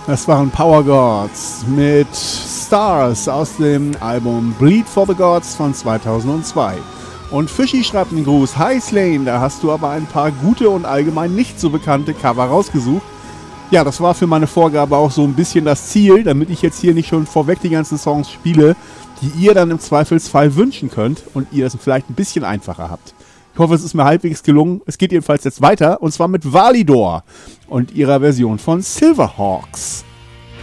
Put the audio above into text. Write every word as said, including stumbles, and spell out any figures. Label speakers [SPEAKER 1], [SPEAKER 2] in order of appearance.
[SPEAKER 1] Das waren Power Gods mit Stars aus dem Album Bleed for the Gods von zweitausendzwei. Und Fischi schreibt einen Gruß. Hi Slane, da hast du aber ein paar gute und allgemein nicht so bekannte Cover rausgesucht. Ja, das war für meine Vorgabe auch so ein bisschen das Ziel, damit ich jetzt hier nicht schon vorweg die ganzen Songs spiele, die ihr dann im Zweifelsfall wünschen könnt und ihr es vielleicht ein bisschen einfacher habt. Ich hoffe, es ist mir halbwegs gelungen. Es geht jedenfalls jetzt weiter, und zwar mit Validor und ihrer Version von Silverhawks.